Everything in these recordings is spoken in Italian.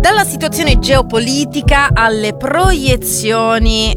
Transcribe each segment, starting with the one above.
Dalla situazione geopolitica alle proiezioni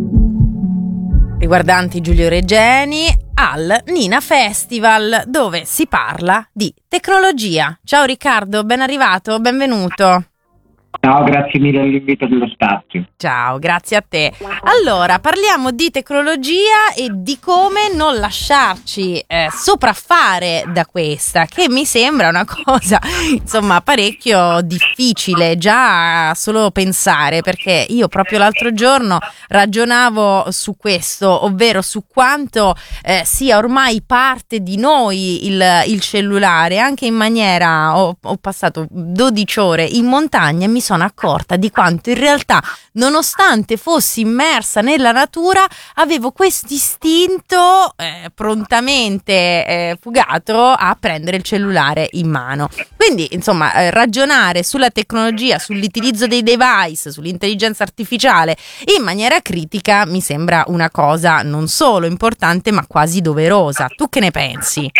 riguardanti Giulio Regeni al Nina Festival, dove si parla di tecnologia. Ciao Riccardo, ben arrivato, benvenuto. Ciao, grazie mille all'invito dello spazio. Ciao, grazie a te. Allora, parliamo di tecnologia e di come non lasciarci sopraffare da questa, che mi sembra una cosa, insomma, parecchio difficile già solo pensare, perché io proprio l'altro giorno ragionavo su questo, ovvero su quanto sia ormai parte di noi il cellulare, anche in maniera, ho passato 12 ore in montagna e mi sono accorta di quanto in realtà, nonostante fossi immersa nella natura, avevo questo istinto prontamente fugato a prendere il cellulare in mano. Quindi, insomma, ragionare sulla tecnologia, sull'utilizzo dei device, sull'intelligenza artificiale in maniera critica mi sembra una cosa non solo importante ma quasi doverosa. Tu che ne pensi?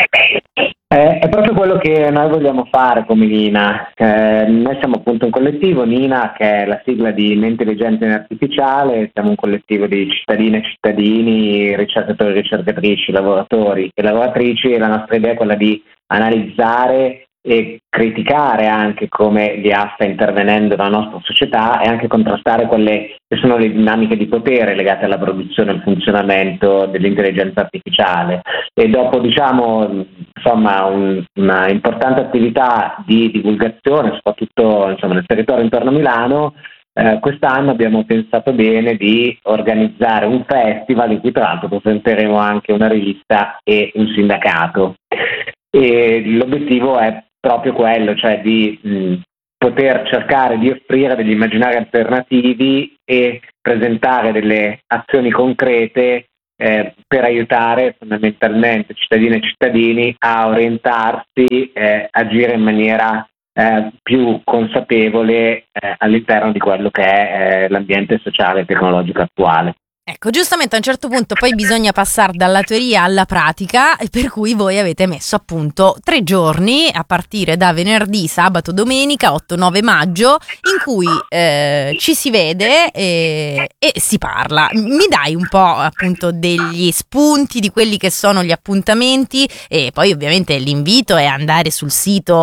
È proprio quello che noi vogliamo fare come Nina. Noi siamo appunto un collettivo, Nina, che è la sigla di Intelligenza Artificiale. Siamo un collettivo di cittadine e cittadini, ricercatori e ricercatrici, lavoratori e lavoratrici, e la nostra idea è quella di analizzare e criticare anche come l'IA sta intervenendo nella nostra società e anche contrastare quelle che sono le dinamiche di potere legate alla produzione e al funzionamento dell'intelligenza artificiale. E dopo, insomma, una importante attività di divulgazione, soprattutto nel territorio intorno a Milano, quest'anno abbiamo pensato bene di organizzare un festival in cui tra l'altro presenteremo anche una rivista e un sindacato. E l'obiettivo è proprio quello, cioè di poter cercare di offrire degli immaginari alternativi e presentare delle azioni concrete per aiutare fondamentalmente cittadine e cittadini a orientarsi, agire in maniera più consapevole all'interno di quello che è l'ambiente sociale e tecnologico attuale. Ecco, giustamente a un certo punto poi bisogna passare dalla teoria alla pratica, per cui voi avete messo appunto 3 giorni a partire da venerdì, sabato, domenica, 8-9 maggio, in cui ci si vede e si parla. Mi dai un po' appunto degli spunti di quelli che sono gli appuntamenti, e poi ovviamente l'invito è andare sul sito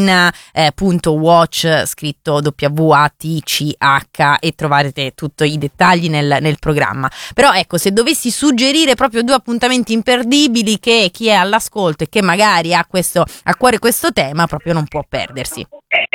nina.watch, scritto WATCH, e trovarete tutti i dettagli nel programma. Però ecco, se dovessi suggerire proprio 2 appuntamenti imperdibili che chi è all'ascolto e che magari ha a cuore questo tema proprio non può perdersi.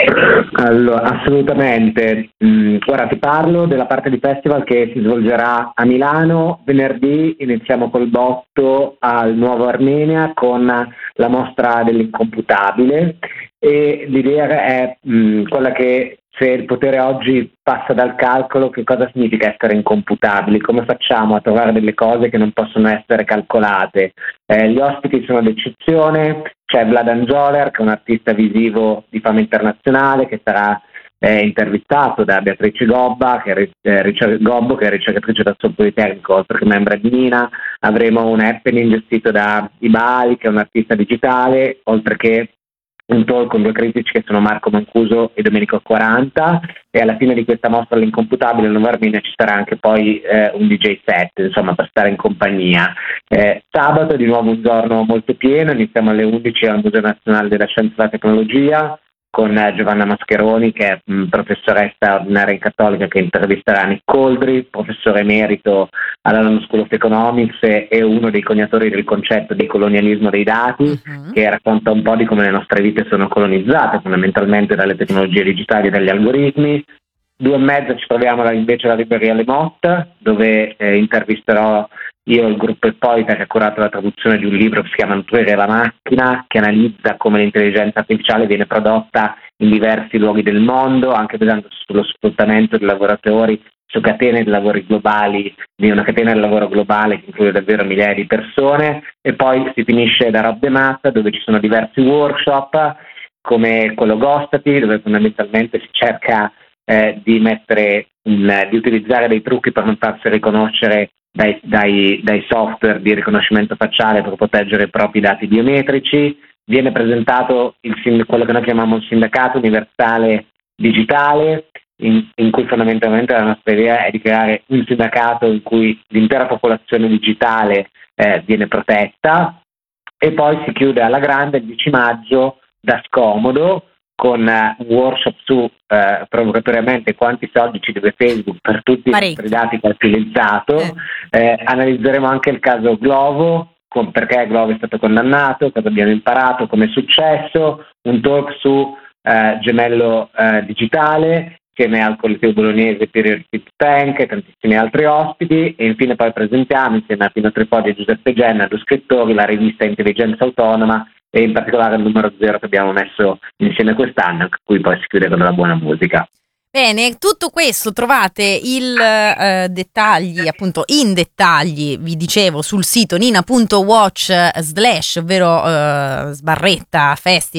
Allora, assolutamente. Ora ti parlo della parte di festival che si svolgerà a Milano. Venerdì iniziamo col botto al Nuovo Armenia con la mostra dell'incomputabile, e l'idea è quella che, se il potere oggi passa dal calcolo, che cosa significa essere incomputabili? Come facciamo a trovare delle cose che non possono essere calcolate? Gli ospiti sono d'eccezione, c'è Vlad Angioler, che è un artista visivo di fama internazionale, che sarà intervistato da Beatrice Gobbo, che è ricercatrice del Sol Politecnico, oltre che membro di Nina. Avremo un happening gestito da Ibali, che è un artista digitale, oltre che un talk con 2 critici che sono Marco Mancuso e Domenico 40, e alla fine di questa mostra all'incomputabile in Nuova Armenia ci sarà anche poi un DJ set, insomma, per stare in compagnia. Sabato è di nuovo un giorno molto pieno, iniziamo alle 11 al Museo Nazionale della Scienza e della Tecnologia con Giovanna Mascheroni, che è professoressa ordinaria in Cattolica, che intervisterà Nick Coldry, professore emerito alla London School of Economics e uno dei coniatori del concetto di colonialismo dei dati, che racconta un po' di come le nostre vite sono colonizzate fondamentalmente dalle tecnologie digitali e dagli algoritmi. 2:30 ci troviamo invece alla libreria Le Motte, dove intervisterò io il gruppo Eppoita, che ha curato la traduzione di un libro che si chiama Nutrire la macchina, che analizza come l'intelligenza artificiale viene prodotta in diversi luoghi del mondo, anche basando sullo sfruttamento dei lavoratori, su catene di lavori globali, di una catena del lavoro globale che include davvero migliaia di persone. E poi si finisce da Rob de Massa, dove ci sono diversi workshop come quello Ghostati, dove fondamentalmente si cerca di utilizzare dei trucchi per non farsi riconoscere dai software di riconoscimento facciale per proteggere i propri dati biometrici. Viene presentato quello che noi chiamiamo il sindacato universale digitale, in cui fondamentalmente la nostra idea è di creare un sindacato in cui l'intera popolazione digitale viene protetta, e poi si chiude alla grande il 10 maggio da Scomodo con un workshop su provocatoriamente quanti soldi ci deve Facebook per tutti i nostri dati che ha utilizzato. Analizzeremo anche il caso Glovo, perché Glovo è stato condannato, cosa abbiamo imparato, come è successo, un talk su Gemello Digitale, insieme al collettivo bolognese Period Think Tank e tantissimi altri ospiti, e infine poi presentiamo insieme a Pino Tripodi e Giuseppe Genna, due scrittori, la rivista Intelligenza Autonoma, e in particolare il numero 0 che abbiamo messo insieme quest'anno, a cui poi si chiude con la buona musica. Bene, tutto questo trovate il dettagli, appunto in dettagli, vi dicevo, sul sito nina.watch/ ovvero sbarretta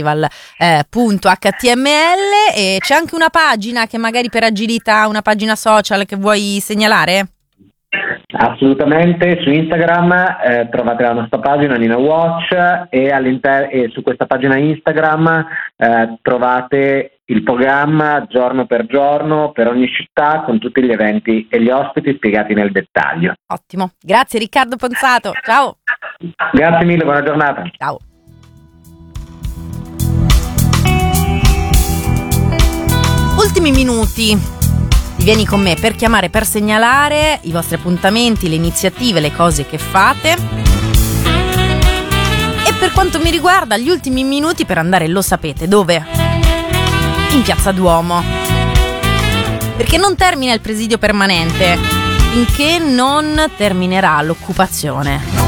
festival.html, e c'è anche una pagina che magari per agilità, una pagina social che vuoi segnalare? Assolutamente, su Instagram trovate la nostra pagina Nina Watch, e su questa pagina Instagram trovate il programma giorno per giorno per ogni città, con tutti gli eventi e gli ospiti spiegati nel dettaglio. Ottimo, grazie Riccardo Ponzato, ciao! Grazie mille, buona giornata. Ciao! Ultimi minuti. Vieni con me per chiamare, per segnalare i vostri appuntamenti, le iniziative, le cose che fate. E per quanto mi riguarda, gli ultimi minuti per andare, lo sapete, dove? In Piazza Duomo. Perché non termina il presidio permanente finché non terminerà l'occupazione.